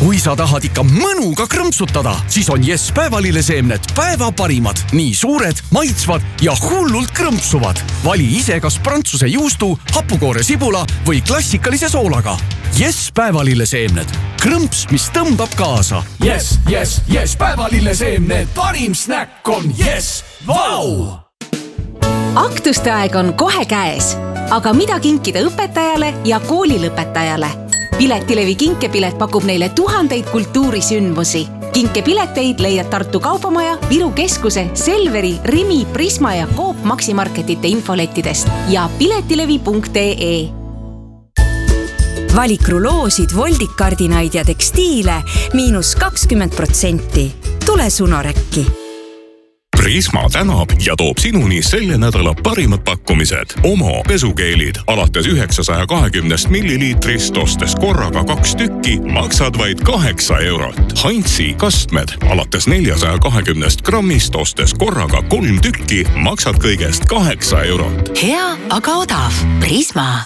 Kui sa tahad ikka mõnuga krõmpsutada, siis on Yes päevalilleseemned päeva parimad. Nii suured, maitsvad ja hullult krõmpsuvad. Vali ise kas prantsuse juustu, hapukoore sibula või klassikalise soolaga. Yes päevalilleseemned. Krõmps, mis tõmbab kaasa. Yes, yes, yes päevalilleseemned. Parim snäkk on Yes. Vau! Aktuste aeg on kohe käes. Aga mida kinkida õpetajale ja koolilõpetajale? Piletilevi kinkepilet pakub neile tuhandeid kultuurisündmusi. Kinkepileteid leiad Tartu Kaubamaja, Viru Keskuse, Selveri, Rimi, Prisma ja Coop Maximarketite infolettidest ja piletilevi.ee. Valik ruloosid, voldikardinaid ja tekstiile -20%. Tule Sunorekki. Prisma tänab ja toob sinuni selle nädala parimad pakkumised. Omo pesukeelid alates 920 milliliitrist ostes korraga 2 tükki maksad vaid 8 €. Heinzi kastmed alates 420 grammist ostes korraga 3 tükki maksad kõigest 8 €. Hea, aga odav. Prisma.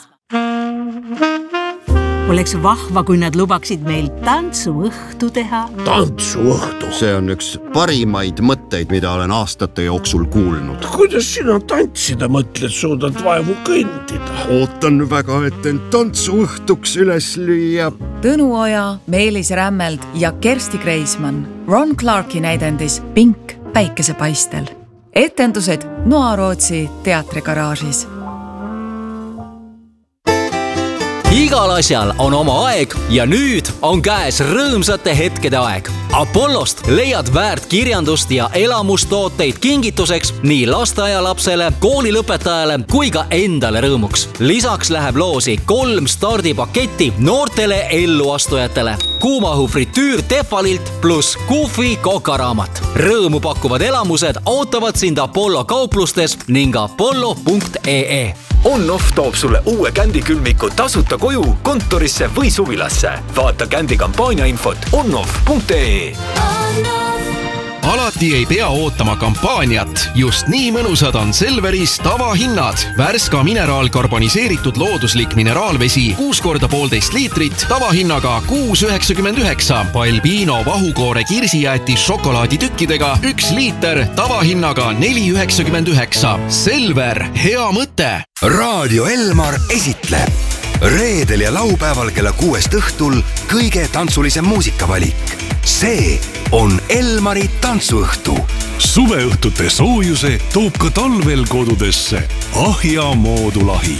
Oleks vahva, kui nad lubaksid meil tantsuõhtu teha. Tantsuõhtu? See on üks parimaid mõtteid, mida olen aastate jooksul kuulnud. Kuidas sina tantsida mõtled, suudad vaevu kõndida? Ootan väga, et end tantsuõhtuks üles lüüa. Tõnu Oja, Meelis Rämmeld ja Kersti Kreismann. Ron Clarki näidendis Pink päikesepaistel. Etendused Noarootsi teatrigaraažis. Igal asjal on oma aeg ja nüüd on käes rõõmsate hetkede aeg. Apollost leiad väärt kirjandust ja elamustooteid kingituseks nii lasteaialapsele, koolilõpetajale kui ka endale rõõmuks. Lisaks läheb loosi 3 stardipaketti noortele elluastujatele. Kuumahu fritüür Tefalilt pluss Kufi kokaraamat. Rõõmu pakkuvad elamused ootavad sind Apollo kauplustes ning apollo.ee. On-Off toob sulle uue kändikülmiku tasuta koju, kontorisse või suvilasse. Vaata kändi kampaania infot onoff.ee. Alati ei pea ootama kampaaniat. Just nii mõnusad on Selveris tavahinnad. Värska mineraalkarboniseeritud looduslik mineraalvesi 6 korda 1,5 liitrit tavahinnaga 6,99. Balbino vahukoore kirsijääti šokolaaditükkidega 1 liiter tavahinnaga 4,99. Selver, hea mõte! Raadio Elmar esitleb reedel ja laupäeval kella 6 õhtul kõige tantsulisem muusikavalik. See on Elmari tantsuõhtu. Suveõhtute soojuse toob ka talvel kodudesse Ahja moodulahi.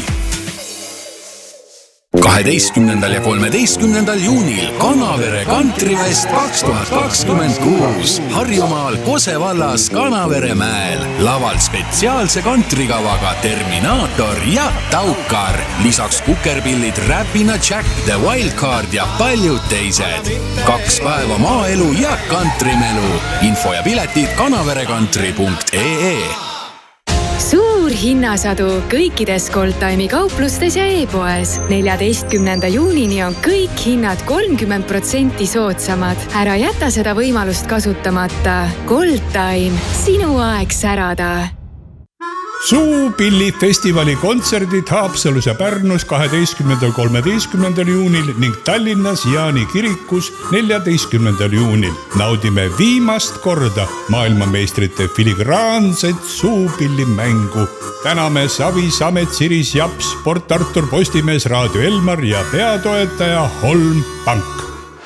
12. ja 13. juunil Kanavere Kantrifest 2026 Harjumaal Kose vallas Kanaveremäel. Laval spetsiaalse kantrikavaga Terminaator ja Taukar. Lisaks kukerpillid Räpina Jack, The Wildcard ja paljud teised. 2 päeva maaelu ja kantrimelu. Info ja piletid kanaverekantri.ee. Suur hinnasadu kõikides Goldtime'i kauplustes ja e-poes. 14. juunini on kõik hinnad 30% soodsamad. Ära jäta seda võimalust kasutamata. Goldtime, sinu aeg särada. Suupillifestivali kontserdid Haapsalus ja Pärnus 12.–13. juunil ning Tallinnas Jaani kirikus 14. juunil. Naudime viimast korda maailmameistrite filigraanset suupillimängu. Täname Savi, Samet, Siris, Japs, Port Artur, Postimees, Raadio Elmar ja peatoetaja Holm Pank.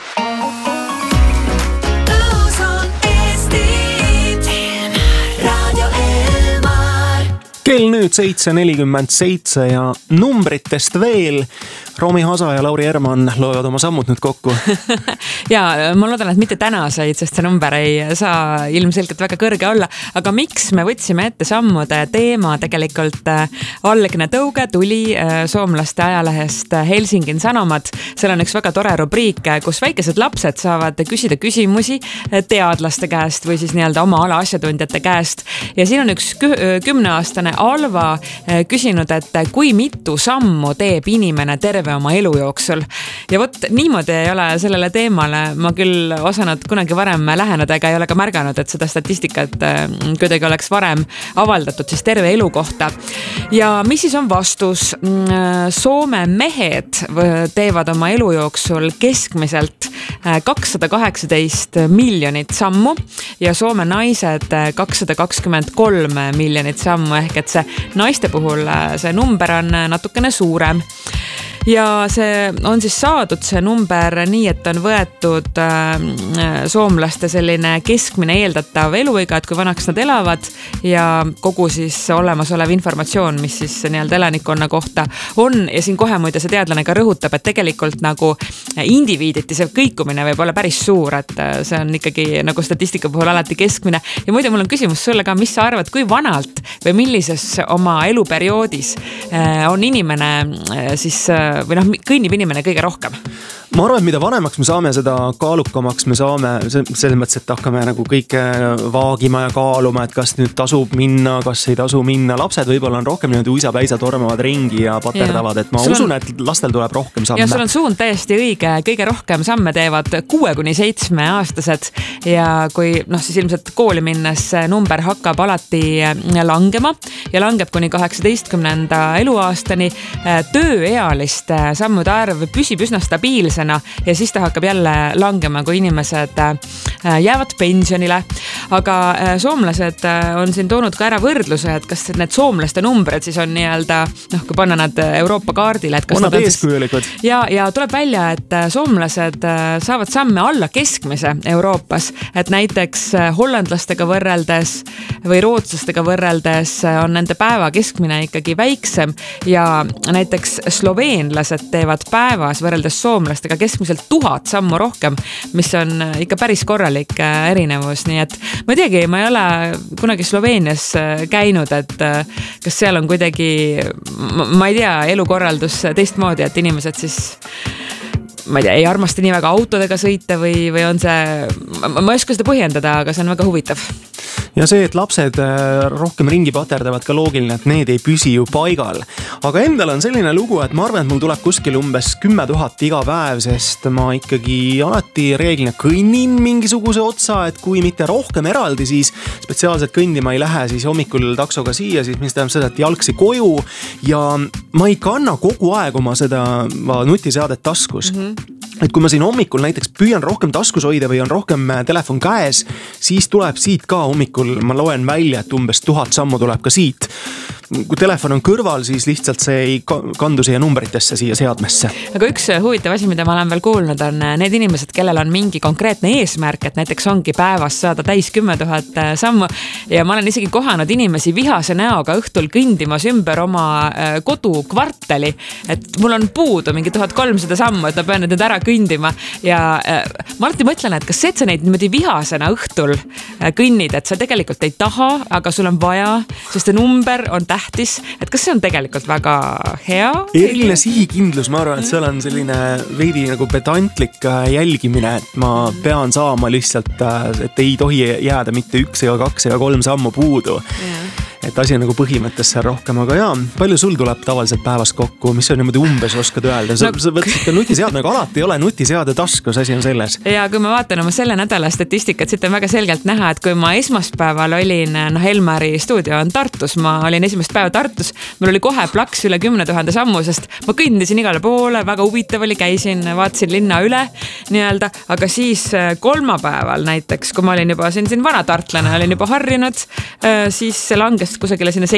Kell nüüd 7.47 ja numbritest veel. Romi Hasa ja Lauri Erman loevad oma sammud nüüd kokku. Ja ma loodan, et mitte tänaseid, sest see number ei saa ilmselgelt väga kõrge olla. Aga miks me võtsime ette sammude teema? Tegelikult algne tõuge tuli soomlaste ajalehest Helsingin Sanomat. Seal on üks väga tore rubriik, kus väikesed lapsed saavad küsida küsimusi teadlaste käest või siis nii-öelda oma ala asjatundjate käest. Ja siin on üks 10-aastane Alva küsinud, et kui mitu sammu teeb inimene terve oma elu jooksul. Ja vot niimoodi ei ole sellele teemale ma küll osanud kunagi varem läheneda ega ei ole ka märganud, et seda statistikat kuidagi oleks varem avaldatud siis terve elu kohta. Ja mis siis on vastus? Soome mehed teevad oma elu jooksul keskmiselt 218 miljonit sammu ja Soome naised 223 miljonit sammu ehk et see naiste puhul see number on natukene suurem. Ja see on siis saadud see number nii, et on võetud soomlaste selline keskmine eeldatav eluiga, et kui vanaks nad elavad ja kogu siis olemasolev informatsioon, mis siis nii-öelda elanikkonna kohta on. Ja siin kohe muide see teadlane ka rõhutab, et tegelikult nagu indiviiditi see kõikumine võib olla päris suur, et see on ikkagi nagu statistika puhul alati keskmine. Ja muide, mul on küsimus sulle ka, mis sa arvad, kui vanalt või millises oma eluperioodis on inimene siis või kõnnib inimene kõige rohkem? Ma arvan, et mida vanemaks me saame, seda kaalukamaks me saame selles mõttes, et hakkame nagu kõike vaagima ja kaaluma, et kas nüüd tasub minna, kas ei tasu minna. Lapsed võib-olla on rohkem niimoodi uisapäisa tormavad ringi ja paterdavad, et ma usun, et lastel tuleb rohkem samme. Ja sul on suund täiesti õige, kõige rohkem samme teevad 6–7 aastased ja kui siis ilmselt kooli minnes number hakkab alati langema ja langeb kuni 18. eluaastani. Tööealiste sammude arv püsib üsna stabiilsena ja siis ta hakkab jälle langema, kui inimesed jäävad pensionile. Aga soomlased on siin toonud ka ära võrdluse, et kas need soomlaste numbrid siis on nii-öelda, kui panna nad Euroopa kaardile, et kas on nad eeskujulikud. Ja tuleb välja, et soomlased saavad samme alla keskmise Euroopas, et näiteks hollandlastega võrreldes või rootslastega võrreldes on nende päeva keskmine ikkagi väiksem ja näiteks sloveenlased teevad päevas võrreldes soomlastega keskmiselt 1000 sammu rohkem, mis on ikka päris korralik erinevus, nii et ma ei teagi, ma ei ole kunagi Sloveenias käinud, et kas seal on kuidagi, ma ei tea, elukorraldus teistmoodi, et inimesed siis ma ei tea, ei armasta nii väga autodega sõita või on see, ma ei oska seda põhjendada, aga see on väga huvitav. Ja see, et lapsed rohkem ringi paterdavad, ka loogiline, et need ei püsi ju paigal. Aga endal on selline lugu, et ma arvan, et mul tuleb kuskil umbes 10 000 iga päev, sest ma ikkagi alati reeglina kõnnin mingisuguse otsa, et kui mitte rohkem eraldi, siis spetsiaalselt kõndima ei lähe, siis hommikul taksoga siia, siis mis tähendab seda, et jalgsi koju ja ma ei kanna kogu aeg oma seda nutiseadet taskus. Et kui ma siin hommikul näiteks püüan rohkem taskus hoida või on rohkem telefon käes, siis tuleb siit ka hommikul, ma loen välja, et umbes 1000 sammu tuleb ka siit. Kui telefon on kõrval, siis lihtsalt see ei kandu siia numbritesse, siia seadmesse. Aga üks huvitav asi, mida ma olen veel kuulnud, on need inimesed, kellel on mingi konkreetne eesmärk, et näiteks ongi päevas saada täis 10 000 sammu ja ma olen isegi kohanud inimesi vihase näoga õhtul kõndimas ümber oma kodukvartali, et mul on puudu mingi 1300 sammu, et ma pean need ära kõndima ja ma alati mõtlen, et kas see, et sa neid niimoodi vihasena õhtul kõnnid, et sa tegelikult ei taha, aga sul on vaja, sest see number on tähtis, et kas see on tegelikult väga hea? Eriline sihikindlus, ma arvan, et seal on selline veidi nagu pedantlik jälgimine, et ma pean saama lihtsalt, et ei tohi jääda mitte 1 ega 2 ega 3 sammu puudu. Et asi on nagu põhimõttes seal rohkem, aga jaa, palju sul tuleb tavaliselt päevast kokku, mis on niimoodi umbes oskad öelda? Sa võtsid ka nutiseadme, aga alati ei ole nutiseade taskus, asi on selles. Ja kui ma vaatan oma selle nädala statistikat, siit on väga selgelt näha, et kui ma esmaspäeval olin, Elmari stuudio on Tartus, ma olin esimest päeva Tartus, mul oli kohe plaks üle 10 000 sammu, sest ma kõndisin igale poole, väga huvitav oli, käisin, vaatasin linna üle nii-öelda, aga siis kolmapäeval näiteks, kui ma olin juba siin vana tartlane, olin juba harjunud, siis see langes kusagile sinna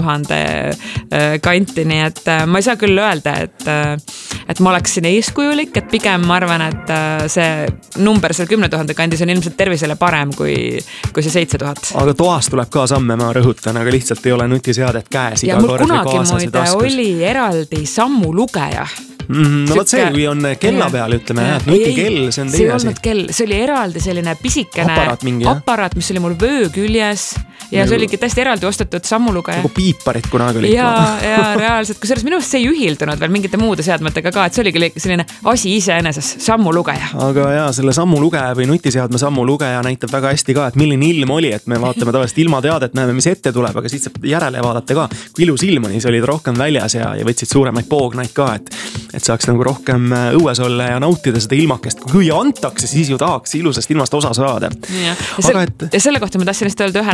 7000 kanti, nii et ma ei saa küll öelda, et ma oleks siin eeskujulik, et pigem ma arvan, et see number seal 10 000 kandis on ilmselt tervisele parem kui see 7000. Aga toas tuleb ka samme, ma rõhutan, aga lihtsalt ei ole nutiseadet käes. Ja mul kunagi muide oli eraldi sammulugeja. No võt see, kui on kella peal, ütleme, et nutikell, see on teine asi. See ei olnud kell, see oli eraldi selline pisikene aparaat, mis oli mul vöö küljes ja see oligi täiesti eraldi ostetud sammulugeja. Nagu piiparit kunagi oli. Ja reaalselt, kusjuures minu arust see ei ühildunud veel mingite muude seadmetega ka, et see oligi selline asi iseeneses, sammulugeja. Aga jaa, selle sammulugeja või nutiseadme sammulugeja näitab väga hästi ka, et milline ilm oli, et me vaatame tavaliselt ilmateadet, näeme, mis ette tuleb, aga siit saab järele vaadata ka, kui ilus ilm oli, siis olid rohkem väljas ja võtsid suuremaid poognaid ka, et saaks nagu rohkem õues olla ja nautida seda ilmakest. Kui antakse, siis ju tahaks ilusast ilmast osa saada. Ja selle kohta ma tahtsin öelda ühe lause, mis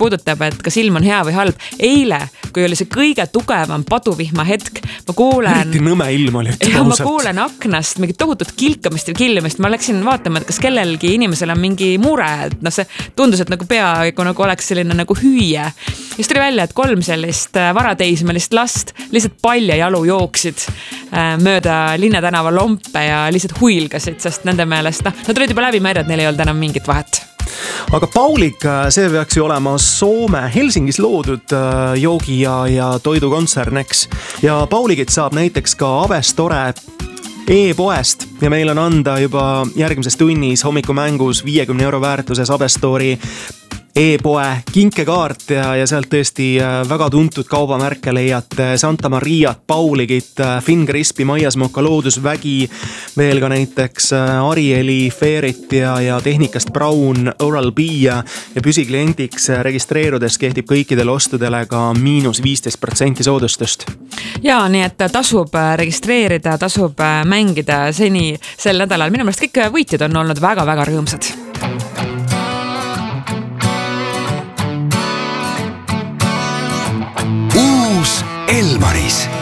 puudutab, et kas ilm on hea või halb. Eile, kui oli see kõige tugevam paduvihma hetk, ma kuulen... Eriti nõme ilm oli. Ma kuulen aknast mingit tohutut kilkamist ja killimist. Ma läksin vaatama, et kas kellelgi inimesel on mingi mure. Et see tundus, et nagu peaaegu nagu oleks selline nagu hüüe. Just tuli välja, et 3 sellist varateismelist last lihtsalt palja jalu jooksid mööda Linnatänava lompe ja lihtsalt huilgasid, sest nende meelest, nad olid juba läbi märjad, neil ei olnud enam mingit vahet. Aga Paulik, see peaks ju olema Soome Helsingis loodud joogi ja toidukontsern, eks. Ja Paulikit saab näiteks ka Avestore e-poest ja meil on anda juba järgmises tunnis hommikumängus 50 € väärtuses Avestori e-poe kinkekaart ja sealt tõesti väga tuntud kaubamärke leiate Santa Mariat, Pauligit, Finn Crispi, Maias Moka loodusvägi, veel ka näiteks Arieli, Fairit ja Tehnikast Braun, Oral-B ja püsikliendiks registreerudes kehtib kõikidele ostudele ka -15% soodustust. Ja nii, et tasub registreerida, tasub mängida seni sel nädalal. Minu meelest kõik võitjad on olnud väga-väga rõõmsad. Elmaris